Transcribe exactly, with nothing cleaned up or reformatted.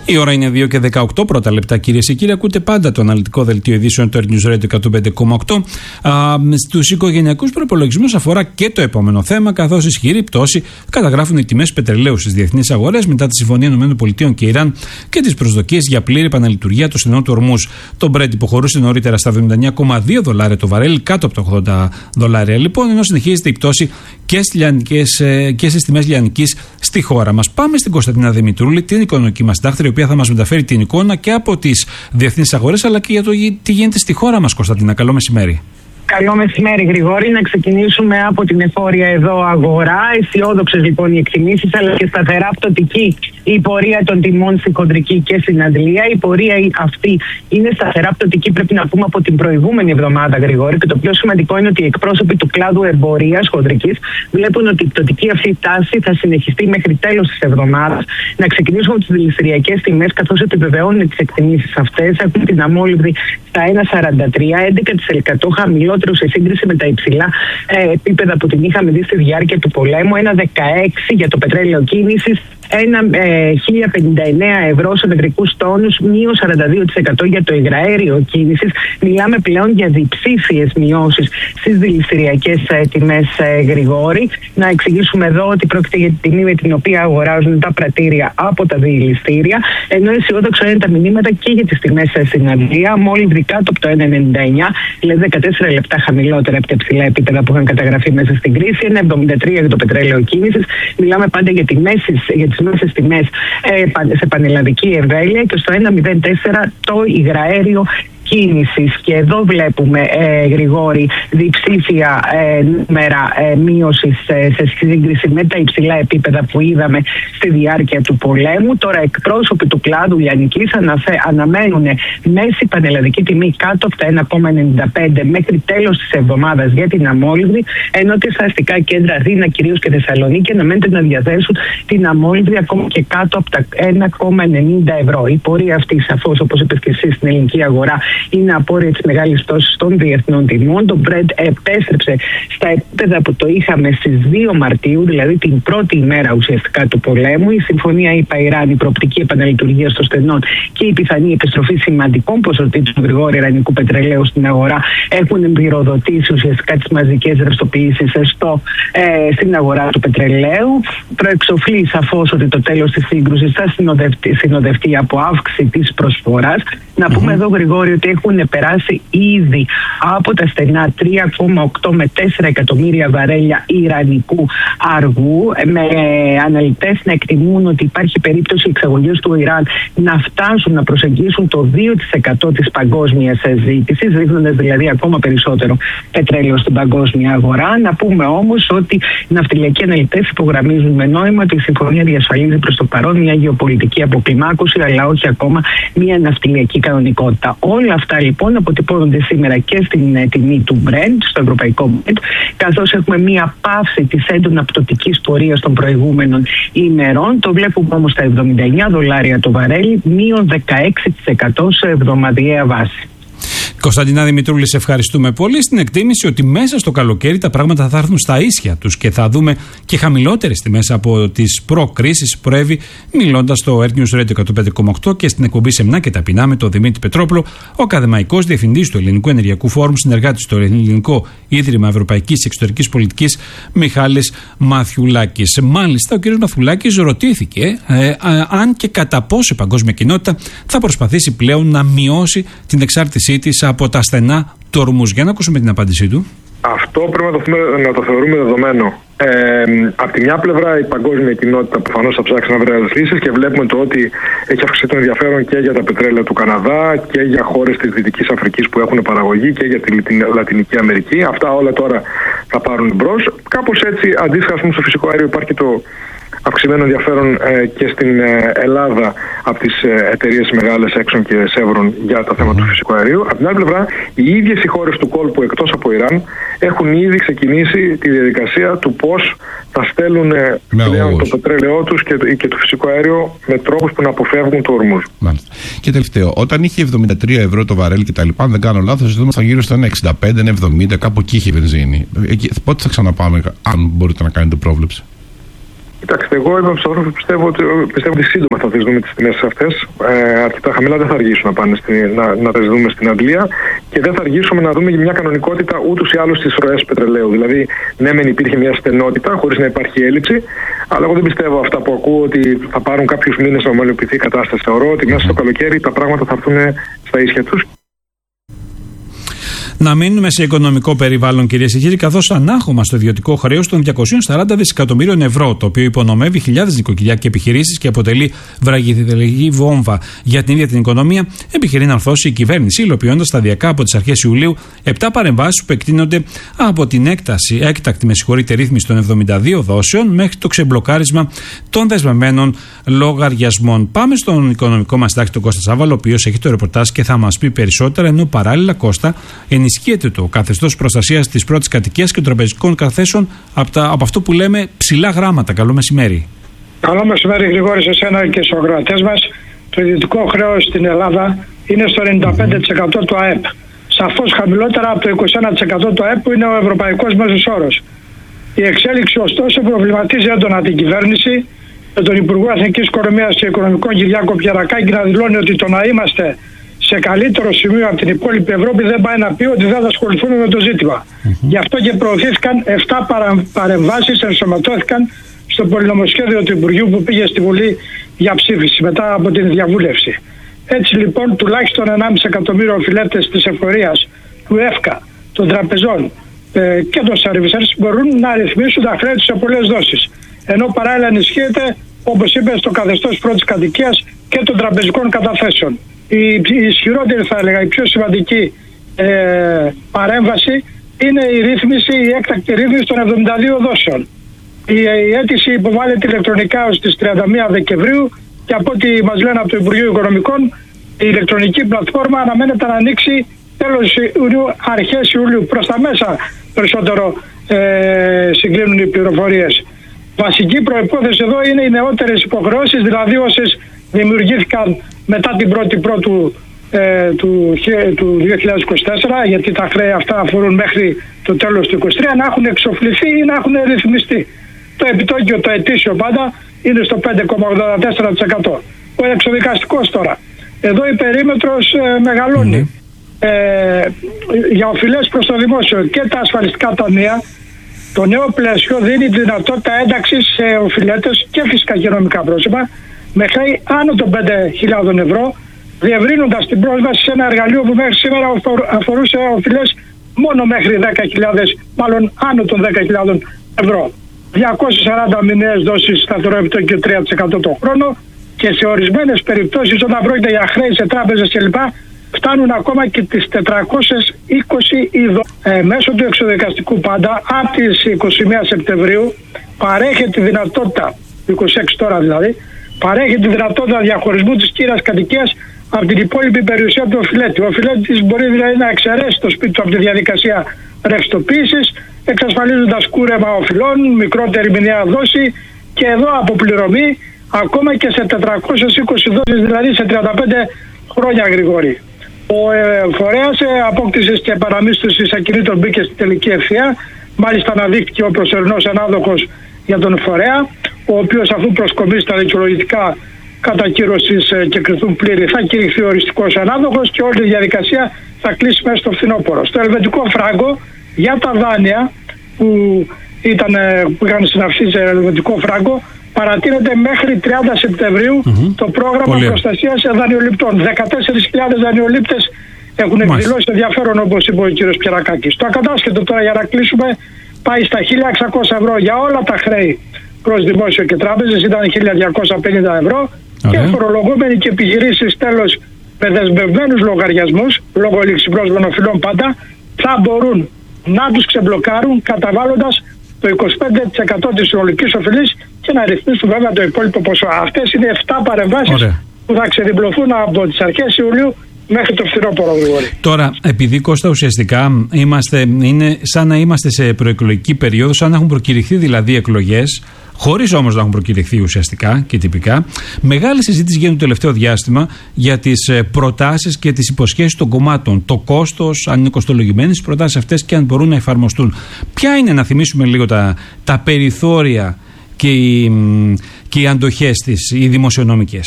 Η ώρα είναι δύο και δεκαοκτώ πρώτα λεπτά, κυρίες και κύριοι. Ακούτε πάντα το αναλυτικό δελτίο ειδήσεων του News Radio εκατόν πέντε κόμμα οκτώ. Στους οικογενειακούς προϋπολογισμούς αφορά και το επόμενο θέμα, καθώς ισχυρή πτώση καταγράφουν οι τιμές πετρελαίου στις διεθνείς αγορές μετά τη συμφωνία ΗΠΑ και Ιράν και τις προσδοκίες για πλήρη επαναλειτουργία του στενού του Ορμούζ. Το Brent υποχωρούσε νωρίτερα στα εβδομήντα εννέα κόμμα δύο δολάρια το βαρέλι, κάτω από τα ογδόντα δολάρια λοιπόν, ενώ συνεχίζεται η πτώση και στις τιμές λιανικής στη χώρα μας. Πάμε στην Κωνσταντίνα Δημητρούλη, την οικονομική μας συντάκτρια, η οποία θα μας μεταφέρει την εικόνα και από τις διεθνείς αγορές αλλά και για το τι γίνεται στη χώρα μας. Κωνσταντίνα, καλό μεσημέρι. Καλό μεσημέρι, Γρηγόρη. Να ξεκινήσουμε από την εφόρια εδώ αγορά. Αισιόδοξες λοιπόν οι εκτιμήσεις, αλλά και σταθερά πτωτική η πορεία των τιμών στη χοντρική και στην αντλία. Η πορεία αυτή είναι σταθερά πτωτική, πρέπει να πούμε, από την προηγούμενη εβδομάδα, Γρηγόρη. Και το πιο σημαντικό είναι ότι οι εκπρόσωποι του κλάδου εμπορίας χοντρικής βλέπουν ότι η πτωτική αυτή τάση θα συνεχιστεί μέχρι τέλος της εβδομάδας. Να ξεκινήσουμε από τις δηληστηριακές τιμές, καθώς επιβεβαιώνουν τις εκτιμήσεις αυτές. Έχουν την αμόλυβδη στα ένα κόμμα σαράντα τρία, έντεκα τοις εκατό χαμηλότερο σε σύγκριση με τα υψηλά ε, επίπεδα που την είχαμε δει στη διάρκεια του πολέμου. ένα κόμμα δεκαέξι για το πετρέλαιο κίνησης, ένα ε, χίλια πενήντα εννέα ευρώ σε μετρικούς τόνους, μείον σαράντα δύο τοις εκατό για το υγραέριο κίνησης. Μιλάμε πλέον για διψήφιες μειώσεις στις δηληστηριακές ε, τιμές, ε, Γρηγόρη. Να εξηγήσουμε εδώ ότι πρόκειται για την τιμή με την οποία αγοράζουν τα πρατήρια από τα δηληστήρια, ενώ αισιόδοξα είναι τα μηνύματα και για τις τιμές ε, στην αντλία. Μόλις κάτω από το ένα κόμμα ενενήντα εννέα, δηλαδή δεκατέσσερα λεπτά χαμηλότερα από τα υψηλά επίπεδα που είχαν καταγραφεί μέσα στην κρίση. ένα κόμμα εβδομήντα τρία για το πετρέλαιο κίνησης. Μιλάμε πάντα για, τη μέση, για τις μέσες τιμές ε, σε πανελλαδική εμβέλεια, και στο ένα κόμμα μηδέν τέσσερα το υγραέριο κίνησης. Και εδώ βλέπουμε, ε, Γρηγόρη, διψήφια ε, νούμερα ε, μείωσης ε, σε σύγκριση με τα υψηλά επίπεδα που είδαμε στη διάρκεια του πολέμου. Τώρα εκπρόσωποι του κλάδου λιανικής αναμένουν μέση πανελλαδική τιμή κάτω από τα ένα κόμμα ενενήντα πέντε μέχρι τέλος της εβδομάδας για την αμόλυβδη, ενώ τα αστικά κέντρα Αθήνα κυρίως και Θεσσαλονίκη αναμένεται να διαθέσουν την αμόλυβδη ακόμα και κάτω από τα ένα κόμμα ενενήντα ευρώ. Η πορεία αυτή, σαφώς, όπως είπες και εσύ, στην ελληνική αγορά είναι απόρρια της μεγάλης πτώσης των διεθνών τιμών. Το Brent επέστρεψε στα επίπεδα που το είχαμε στις δύο Μαρτίου, δηλαδή την πρώτη ημέρα ουσιαστικά του πολέμου. Η συμφωνία ΙΠΑ-Ιράν, η προοπτική επαναλειτουργία των στενών και η πιθανή επιστροφή σημαντικών ποσοτήτων γρηγόρη ιρανικού πετρελαίου στην αγορά έχουν εμπειροδοτήσει ουσιαστικά τις μαζικές ρευστοποιήσεις στο, ε, στην αγορά του πετρελαίου. Προεξοφλεί σαφώς ότι το τέλος της σύγκρουσης θα συνοδευτεί, συνοδευτεί από αύξηση της προσφοράς. Να πούμε mm-hmm. εδώ, Γρηγόρη, ότι έχουν περάσει ήδη από τα στενά τρία κόμμα οκτώ με τέσσερα εκατομμύρια βαρέλια ιρανικού αργού, με αναλυτές να εκτιμούν ότι υπάρχει περίπτωση οι εξαγωγές του Ιράν να φτάσουν να προσεγγίσουν το δύο τοις εκατό της παγκόσμιας ζήτησης, ρίχνοντας δηλαδή ακόμα περισσότερο πετρέλαιο στην παγκόσμια αγορά. Να πούμε όμως ότι οι ναυτιλιακοί αναλυτές υπογραμμίζουν με νόημα ότι η συμφωνία διασφαλίζει προς το παρόν μια γεωπολιτική αποκλιμάκωση, αλλά όχι ακόμα μια ναυτιλιακή κανονικότητα. Όλα αυτά λοιπόν αποτυπώνονται σήμερα και στην ε, τιμή του Brent, στο ευρωπαϊκό Brent, καθώς έχουμε μία πάυση της έντονα πτωτικής πορείας των προηγούμενων ημερών. Το βλέπουμε όμως στα εβδομήντα εννέα δολάρια το βαρέλι, μείον δεκαέξι τοις εκατό σε εβδομαδιαία βάση. Κωνσταντίνα Δημητρούλη, σε ευχαριστούμε πολύ. Στην εκτίμηση ότι μέσα στο καλοκαίρι τα πράγματα θα έρθουν στα ίσια τους και θα δούμε και χαμηλότερες τιμές από τις προκρίσεις, προέβη μιλώντας στο News Radio εκατόν πέντε κόμμα οκτώ και στην εκπομπή Σεμνά και Ταπεινά με τον Δημήτρη Πετρόπουλο, ο ακαδημαϊκός διευθυντής του Ελληνικού Ενεργειακού Φόρουμ, συνεργάτης στο Ελληνικό Ίδρυμα Ευρωπαϊκής Εξωτερικής Πολιτικής, Μιχάλης Μαθιουλάκης. Μάλιστα, ο κ. Μαθιουλάκης ρωτήθηκε ε, ε, αν και κατά πόσο η παγκόσμια κοινότητα θα προσπαθήσει πλέον να μειώσει την εξάρτησή της από τα στενά του Ορμούζ. Για να ακούσουμε την απάντησή του. Αυτό πρέπει να το, να το θεωρούμε δεδομένο. Ε, από τη μια πλευρά, η παγκόσμια κοινότητα προφανώς θα ψάξει να βρει άλλες λύσεις και βλέπουμε το ότι έχει αυξηθεί το ενδιαφέρον και για τα πετρέλαια του Καναδά και για χώρες της Δυτικής Αφρικής που έχουν παραγωγή και για τη Λατινική Αμερική. Αυτά όλα τώρα θα πάρουν μπρος. Κάπως έτσι, αντίστοιχα, στο φυσικό αέριο υπάρχει το αυξημένο ενδιαφέρον ε, και στην ε, Ελλάδα από τις ε, εταιρείες μεγάλες Exxon και Chevron για τα θέματα mm. του φυσικού αερίου. Από την άλλη πλευρά, οι ίδιες οι χώρες του κόλπου εκτός από Ιράν έχουν ήδη ξεκινήσει τη διαδικασία του πώς θα στέλνουν ε, πλέον το πετρέλαιό τους και, και το φυσικό αέριο με τρόπους που να αποφεύγουν το Ορμούζ. Μάλιστα. Και τελευταίο, όταν είχε εβδομήντα τρία ευρώ το βαρέλι και τα λοιπά, αν δεν κάνω λάθος, θα γύρω στο ένα εξήντα πέντε, ένα εβδομήντα, κάπου εκεί είχε βενζίνη. Εκεί, πότε θα ξαναπάμε, αν μπορείτε να κάνετε πρόβλεψη? Κοιτάξτε, εγώ είμαι από του ανθρώπου που πιστεύω ότι, πιστεύω ότι σύντομα θα τις δούμε τις τιμές αυτές. Ε, αρκετά χαμηλά δεν θα αργήσουν να, πάνε στη, να, να τις δούμε στην αντλία και δεν θα αργήσουμε να δούμε μια κανονικότητα ούτως ή άλλως στις ροές πετρελαίου. Δηλαδή, ναι, μεν υπήρχε μια στενότητα χωρίς να υπάρχει έλλειψη, αλλά εγώ δεν πιστεύω αυτά που ακούω ότι θα πάρουν κάποιους μήνες να ομαλοποιηθεί η κατάσταση. Θεωρώ ότι μέσα στο καλοκαίρι τα πράγματα θα έρθουν στα ίσια τους. Να μείνουμε σε οικονομικό περιβάλλον, κυρίες και κύριοι, καθώς ανάχωμα στο ιδιωτικό χρέος των διακόσια σαράντα δισεκατομμύριων ευρώ, το οποίο υπονομεύει χιλιάδες νοικοκυριά και επιχειρήσεις και αποτελεί βραχυδελεγή βόμβα για την ίδια την οικονομία, επιχειρεί να ορθώσει η κυβέρνηση, υλοποιώντας σταδιακά από τις αρχές Ιουλίου επτά παρεμβάσεις που εκτείνονται από την έκταση, έκτακτη με συγχωρείτε, ρύθμιση των εβδομήντα δύο δόσεων μέχρι το ξεμπλοκάρισμα των δεσμευμένων λογαριασμών. Πάμε στον οικονομικό μας τάξη, τον Κώστα Σάββαλο, ο οποίος έχει το ρεπορτάζ και θα μας πει περισσότερα, ενώ παράλληλα, Κώστα, ενισχύεται το καθεστώς προστασίας της πρώτης κατοικίας και των τραπεζικών καταθέσεων από, τα, από αυτό που λέμε ψηλά γράμματα. Καλό μεσημέρι. Καλό μεσημέρι, Γρηγόρη, σε εσένα και στους ακροατές μας. Το ιδιωτικό χρέος στην Ελλάδα είναι στο ενενήντα πέντε τοις εκατό του ΑΕΠ. Σαφώς χαμηλότερα από το είκοσι ένα τοις εκατό του ΑΕΠ που είναι ο ευρωπαϊκός μέσος όρος. Η εξέλιξη, ωστόσο, προβληματίζει έντονα την κυβέρνηση, με τον Υπουργό Εθνικής Οικονομίας και Οικονομικών Κυριάκο Πιερακάκη να δηλώνει ότι το να είμαστε σε καλύτερο σημείο από την υπόλοιπη Ευρώπη δεν πάει να πει ότι δεν θα ασχοληθούμε με το ζήτημα. Mm-hmm. Γι' αυτό και προωθήθηκαν επτά παρεμβάσεις, ενσωματώθηκαν στο πολυνομοσχέδιο του Υπουργείου που πήγε στη Βουλή για ψήφιση μετά από την διαβούλευση. Έτσι λοιπόν, τουλάχιστον ενάμιση εκατομμύριο οφειλέτες της εφορίας, του ΕΦΚΑ, των τραπεζών ε, και των servicers μπορούν να ρυθμίσουν τα χρέη τους σε πολλές δόσεις. Ενώ παράλληλα ενισχύεται, όπως είπε, στο καθεστώς πρώτης κατοικίας και των τραπεζικών καταθέσεων. Η, η ισχυρότερη, θα έλεγα, η πιο σημαντική ε, παρέμβαση είναι η ρύθμιση, η έκτακτη ρύθμιση των εβδομήντα δύο δόσεων. Η, η αίτηση υποβάλλεται ηλεκτρονικά ως τις τριάντα μία Δεκεμβρίου και από ό,τι μας λένε από το Υπουργείο Οικονομικών, η ηλεκτρονική πλατφόρμα αναμένεται να ανοίξει τέλος Ιουλίου, αρχές Ιουλίου. Προς τα μέσα περισσότερο ε, συγκλίνουν οι πληροφορίες. Βασική προϋπόθεση εδώ είναι οι νεότερες υποχρεώσεις, δηλαδή όσες δημιουργήθηκαν μετά την πρώτη πρώτου ε, του, του δύο χιλιάδες είκοσι τέσσερα, γιατί τα χρέη αυτά αφορούν μέχρι το τέλος του είκοσι τρία, να έχουν εξοφληθεί ή να έχουν ρυθμιστεί. Το επιτόκιο, το ετήσιο πάντα, είναι στο πέντε κόμμα ογδόντα τέσσερα τοις εκατό. Ο εξοδικαστικός τώρα. Εδώ η περίμετρος ε, μεγαλώνει. Mm-hmm. Ε, για οφειλές προς το δημόσιο και τα ασφαλιστικά ταμεία, το νέο πλαίσιο δίνει δυνατότητα ένταξης σε οφειλέτες και φυσικά και νομικά πρόσωπα με χρέη άνω των πέντε χιλιάδες ευρώ, διευρύνοντας την πρόσβαση σε ένα εργαλείο που μέχρι σήμερα αφορούσε οφειλές μόνο μέχρι δέκα χιλιάδες, μάλλον άνω των δέκα χιλιάδες ευρώ. διακόσιες σαράντα μηνιαίες δόσεις σταθερό επιτόκιο τρία τοις εκατό το χρόνο και σε ορισμένες περιπτώσεις, όταν πρόκειται για χρέη σε τράπεζες κλπ, φτάνουν ακόμα και τις τετρακόσιες είκοσι ειδο. Ε, μέσω του εξοδικαστικού πάντα, από τις είκοσι μία Σεπτεμβρίου, παρέχει τη δυνατότητα, είκοσι έξι τώρα δηλαδή, παρέχει τη δυνατότητα διαχωρισμού της κύριας κατοικίας από την υπόλοιπη περιουσία του οφειλέτη. Ο οφειλέτης μπορεί δηλαδή να εξαιρέσει το σπίτι του από τη διαδικασία ρευστοποίησης, εξασφαλίζοντας κούρεμα οφειλών, μικρότερη μηνιαία δόση και εδώ αποπληρωμή ακόμα και σε τετρακόσιες είκοσι δόσεις, δηλαδή σε τριάντα πέντε χρόνια, Γρηγόρη. Ο ε, φορέας ε, απόκτησης και παραμίσθωσης ακινήτων μπήκε στη τελική ευθεία. Μάλιστα αναδείχθηκε ο προσωρινός ανάδοχος για τον φορέα, ο οποίος αφού προσκομίσει τα δικαιολογητικά κατακύρωσης ε, και κρυθούν πλήρη, θα κηρυχθεί οριστικός ανάδοχος και όλη η διαδικασία θα κλείσει μέσα στο φθινόπωρο. Στο ελβετικό φράγκο για τα δάνεια που, ήταν, ε, που είχαν συναυθεί σε ελβετικό φράγκο, παρατείνεται μέχρι τριάντα Σεπτεμβρίου mm-hmm. το πρόγραμμα προστασίας δανειοληπτών. δεκατέσσερις χιλιάδες δανειολήπτες έχουν εκδηλώσει ενδιαφέρον, όπως είπε ο κύριος Πιερακάκης. Το ακατάσχετο τώρα, για να κλείσουμε, πάει στα χίλια εξακόσια ευρώ για όλα τα χρέη προς δημόσιο και τράπεζες, ήταν χίλια διακόσια πενήντα ευρώ. Okay. Και φορολογούμενοι και επιχειρήσεις τέλος με δεσμευμένους λογαριασμούς, λόγω ληξιπρόσβων οφειλών πάντα, θα μπορούν να τους ξεμπλοκάρουν καταβάλλοντας το είκοσι πέντε τοις εκατό της συνολικής οφειλής και να ρυθμίσουν βέβαια το υπόλοιπο ποσό. Αυτές είναι επτά παρεμβάσεις Ωραία. που θα ξεδιπλωθούν από τις αρχές Ιουλίου μέχρι το φθινόπωρο. Τώρα, επειδή, Κώστα, ουσιαστικά είμαστε, είναι σαν να είμαστε σε προεκλογική περίοδο, σαν να έχουν προκηρυχθεί δηλαδή εκλογές, χωρίς όμως να έχουν προκηρυχθεί ουσιαστικά και τυπικά, μεγάλη συζήτηση γίνεται το τελευταίο διάστημα για τις προτάσεις και τις υποσχέσεις των κομμάτων. Το κόστος, αν είναι κοστολογημένες οι προτάσεις αυτές και αν μπορούν να εφαρμοστούν. Ποια είναι, να θυμίσουμε λίγο τα, τα περιθώρια και οι, και οι αντοχές της, οι δημοσιονομικές.